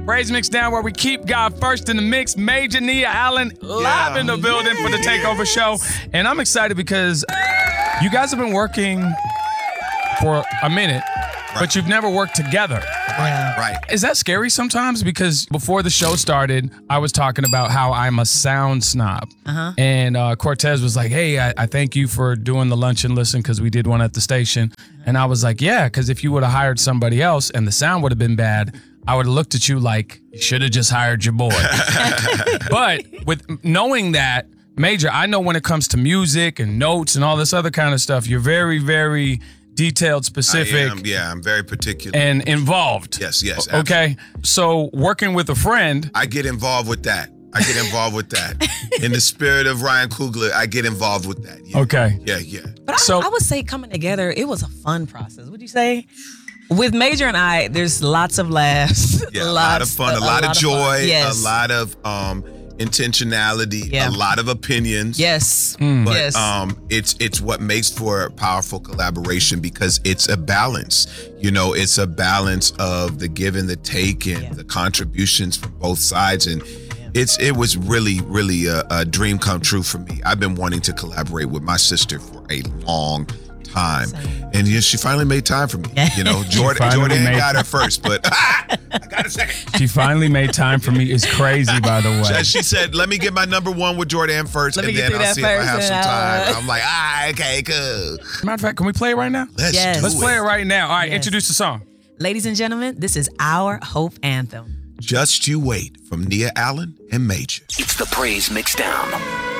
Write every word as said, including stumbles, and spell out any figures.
Praise Mix Down, where we keep God first in the mix. Major Nia Allen live Yeah. in the building Yes. for the Takeover Show. And I'm excited because you guys have been working for a minute, Right. but you've never worked together. Right, right. Is that scary sometimes? Because before the show started, I was talking about how I'm a sound snob. Uh-huh. And uh, Cortez was like, hey, I, I thank you for doing the lunch and listen because we did one at the station. And I was like, yeah, because if you would have hired somebody else and the sound would have been bad, I would have looked at you like, you should have just hired your boy. But with knowing that, Major, I know when it comes to music and notes and all this other kind of stuff, you're very, very detailed, specific. I am, yeah, I'm very particular. And involved. Yes, yes. O- Okay. So working with a friend. I get involved with that. I get involved with that. In the spirit of Ryan Coogler, I get involved with that. Yeah. Okay. Yeah, yeah. But I, So- I would say coming together, it was a fun process. Would you say? With Major and I, there's lots of laughs. Yeah, a lot of fun, a, lot, of joy, Yes. a lot of um, intentionality, Yeah. a lot of opinions. Yes. Mm. But Yes. um, it's it's what makes for a powerful collaboration because it's a balance. You know, it's a balance of the give and the take and Yeah. the contributions from both sides. And it's it was really, really a, a dream come true for me. I've been wanting to collaborate with my sister for a long time. Same. And yeah, she finally made time for me. You know, Jordan, finally Jordan made- got her first, but I got a second. She finally made time for me. It's crazy, by the way. She said, let me get my number one with Jordan first, Let me and get then through I'll that see if I first have some and time. I'll- I'm like, ah, okay, cool. Matter of fact, can we play it right now? Let's Yes. do Let's it. play it right now. All right, Yes. introduce the song. Ladies and gentlemen, this is our Hope Anthem. Just You Wait from Nia Allen and Major. It's the Praise Mix Down.